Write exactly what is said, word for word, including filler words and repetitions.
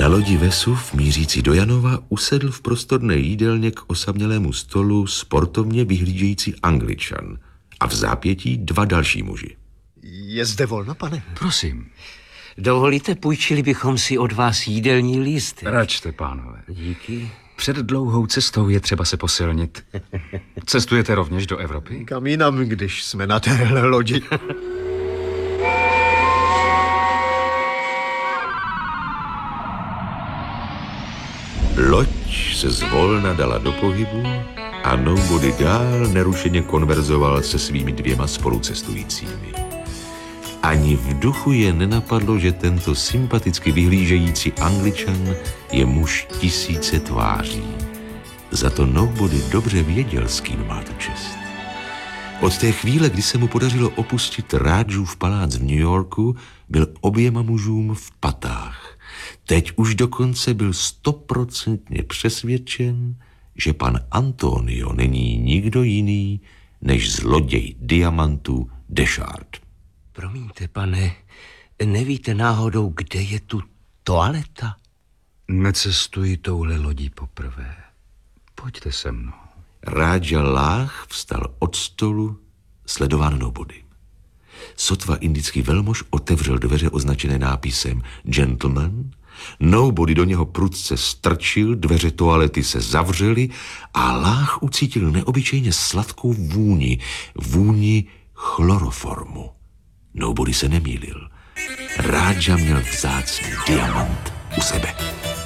Na lodi Vesuv, mířící do Janova, usedl v prostorné jídelně k osamělému stolu sportovně vyhlížející Angličan a v zápětí dva další muži. Je zde volno, pane? Prosím. Dovolíte, půjčili bychom si od vás jídelní lístek? Račte, pánové. Díky. Před dlouhou cestou je třeba se posilnit. Cestujete rovněž do Evropy? Kam jinam, když jsme na téhle lodi? Loď se zvolna dala do pohybu a Nobody dál nerušeně konverzoval se svými dvěma spolucestujícími. Ani v duchu je nenapadlo, že tento sympaticky vyhlížející Angličan je muž tisíce tváří. Za to Nobody dobře věděl, s kým má tu čest. Od té chvíle, kdy se mu podařilo opustit Rádžův palác v New Yorku, byl oběma mužům v patách. Teď už dokonce byl stoprocentně přesvědčen, že pan Antonio není nikdo jiný než zloděj diamantů Dechard. Promiňte, pane, nevíte náhodou, kde je tu toaleta? Necestuji touhle lodí poprvé. Pojďte se mnou. Rádža Lách vstal od stolu, sledován Nobodym. Sotva indický velmož otevřel dveře označené nápisem Gentleman, Nobody do něho prudce strčil, dveře toalety se zavřely a Lách ucítil neobyčejně sladkou vůni, vůni chloroformu. Nobody se nemýlil. Rádža měl vzácný diamant u sebe.